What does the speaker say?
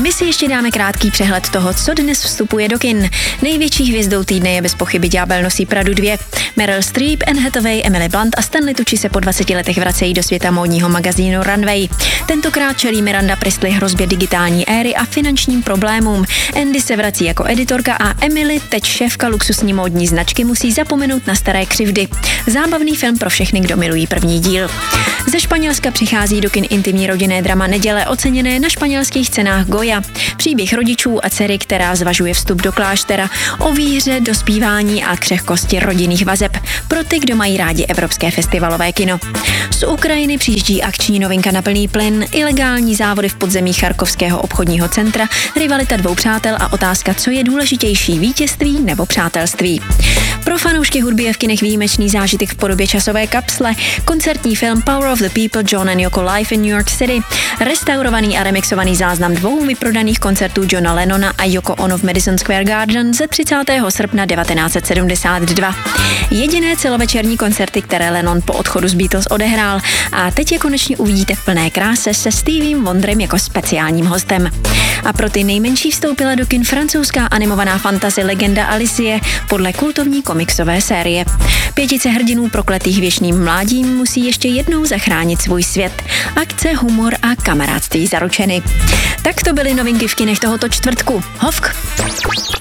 My si ještě dáme krátký přehled toho, co dnes vstupuje do kin. Největší hvězdou týdne je bez pochyby Ďábel nosí Pradu 2. Meryl Streep, Anne Hathaway, Emily Blunt a Stanley Tucci se po 20 letech vracejí do světa módního magazínu Runway. Tentokrát čelí Miranda Priestley hrozbě digitální éry a finančním problémům. Andy se vrací jako editorka a Emily, teď šéfka luxusní módní značky, musí zapomenout na staré křivdy. Zábavný film pro všechny, kdo milují první díl. Ze Španělska přichází do kin intimní rodinné drama Neděle, oceněné na španělských cenách Goya. Příběh rodičů a dcery, která zvažuje vstup do kláštera, o víře, dospívání a křehkosti rodinných vazeb pro ty, kdo mají rádi evropské festivalové kino. Z Ukrajiny přijíždí akční novinka na plný plyn, ilegální závody v podzemí Charkovského obchodního centra, rivalita dvou přátel a otázka, co je důležitější, vítězství nebo přátelství. Pro fanoušky hudby je v kinech výjimečný zážitek v podobě časové kapsle, koncertní film Power of the People John and Yoko Live in New York City, restaurovaný a remixovaný záznam 2 vyprodaných koncertů Johna Lennona a Yoko Ono v Madison Square Garden ze 30. srpna 1972. Jediné celovečerní koncerty, které Lennon po odchodu z Beatles odehrál, a teď je konečně uvidíte v plné kráse se Steviem Wonderem jako speciálním hostem. A pro ty nejmenší vstoupila do kin francouzská animovaná fantasy Legenda Alicie podle kultovní komiksové série. 5 hrdinů prokletých věčným mládím musí ještě jednou zachránit svůj svět. Akce, humor a kamarádství zaručeny. Tak to byly novinky v kinech tohoto čtvrtku. Hovk!